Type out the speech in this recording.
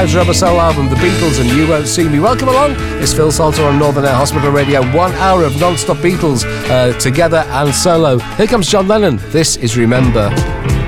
Rubber Soul album, The Beatles and You Won't See Me. Welcome along. It's Phil Salter on Northern Air Hospital Radio. 1 hour of non-stop Beatles together and solo. Here comes John Lennon. This is Remember.